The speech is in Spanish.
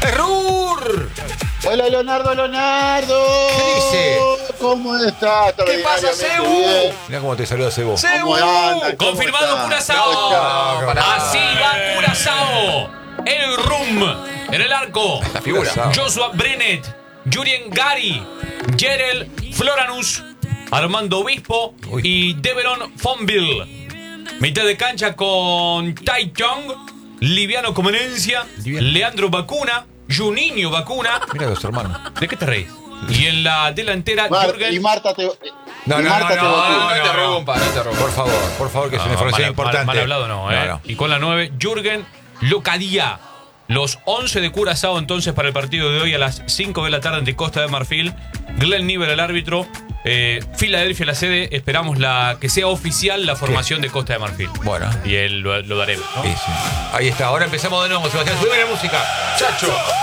¡Rur! Hola, Leonardo. ¿Qué dice? ¿Cómo estás? ¿Qué pasa, Cebu? Bien. Mirá cómo te saluda Cebu. ¿Cómo anda? ¿Cómo Confirmado está? Curazao. No, pará. Así va Curazao. El Rum en el arco. La figura. Joshua Brennet, Jurien Gary, Jerel Floranus, Armando Obispo y Deveron Fonville. Mitad de cancha con Tai Chong, Liviano Comenencia, Liviano. Leandro Bacuna, Juninho Bacuna. Mira los hermanos. ¿De qué te reís? Y en la delantera, Y Marta te... No, y no, Marta te no, votó. no te rompa, no te rompa. Por favor, que es una información importante. Mal hablado no, ¿eh? No. Y con la 9, Jürgen Locadia. Los 11 de Curazao entonces para el partido de hoy a las 5 de la tarde ante Costa de Marfil. Glenn Nivel el árbitro. Filadelfia la sede. Esperamos que sea oficial la formación de Costa de Marfil. Bueno. Y él lo daremos, ¿no? Sí, sí. Ahí está, ahora empezamos de nuevo, Sebastián. Sube la música. Chacho.